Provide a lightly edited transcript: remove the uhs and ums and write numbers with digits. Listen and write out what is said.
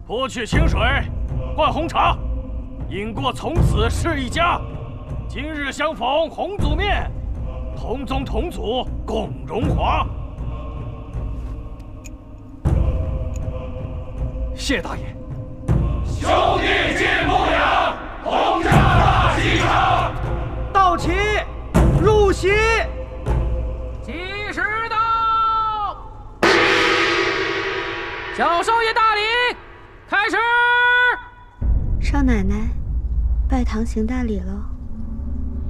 剥去清水，换红茶，饮过从此是一家。今日相逢红祖面，同宗同祖共荣华。 谢大爷。 兄弟进牧羊，红茶大喜场。 到齐，入席。 计时到，小少爷大礼，开始。 少奶奶，拜堂行大礼喽。